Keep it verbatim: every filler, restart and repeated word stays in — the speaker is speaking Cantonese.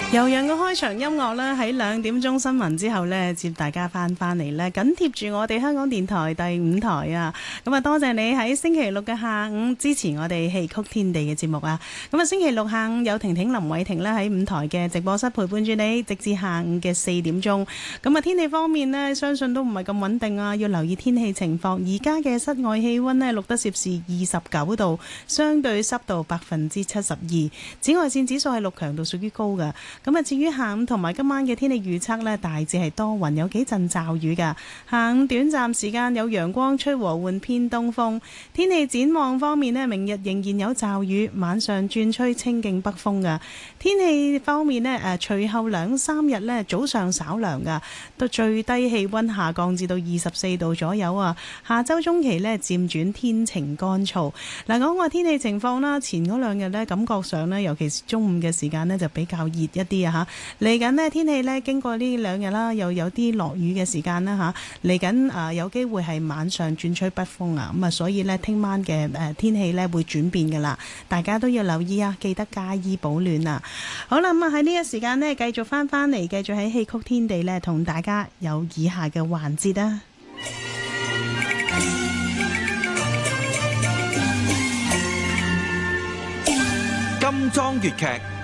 悠揚嘅開場音樂咧，喺兩點鐘新聞之後咧，接大家翻翻嚟咧，緊貼住我哋香港電台第五台啊！咁啊，多謝你喺星期六嘅下午支持我哋戲曲天地嘅節目啊！咁啊，星期六下午有婷婷、林偉婷咧喺五台嘅直播室陪伴住你，直至下午嘅四點鐘。咁啊，天氣方面呢，相信都唔係咁穩定啊，要留意天氣情況。而家嘅室外氣溫呢，錄得攝氏二十九度，相對濕度百分之七十二，紫外線指數係六，強度屬於高嘅。咁啊，至於下午同埋今晚嘅天氣預測呢，大致係多雲，有幾陣驟雨㗎。下午短暫時間有陽光，吹和緩偏東風。天氣展望方面呢，明日仍然有驟雨，晚上轉吹清勁北風㗎。天氣方面呢，誒隨後兩三日呢，早上稍涼㗎，到最低氣溫下降至到二十四度左右啊。下週中期呢，漸轉天晴乾燥。嗱，講話天氣情況啦，前嗰兩日呢，感覺上呢，尤其是中午嘅時間呢，就比較熱一啲啊嚇。嚟緊呢，天氣呢，經過呢兩日啦，又有啲落雨嘅時間啦嚇。嚟緊啊，有機會係晚上轉吹北風啊，咁啊，所以呢，聽晚嘅誒天氣呢會轉變㗎啦，大家都要留意啊，記得加衣保暖啊。好啦，咁啊喺呢一時間呢，繼續翻翻嚟，繼續喺戲曲天地呢，同大家有以下嘅環節啦。 金裝粵劇